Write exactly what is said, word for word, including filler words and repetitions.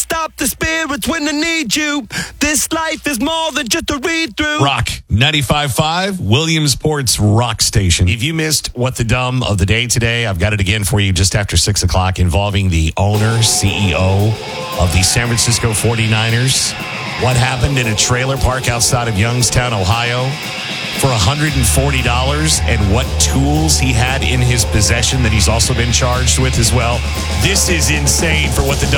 stop the spirits when they need you. This life is more than just a read-through. Rock ninety-five point five, Williamsport's Rock Station. If you missed What the Dumb of the Day today, I've got it again for you just after six o'clock involving the owner, C E O of the San Francisco forty-niners. What happened in a trailer park outside of Youngstown, Ohio for one hundred forty dollars and what tools he had in his possession that he's also been charged with as well. This is insane for What the Dumb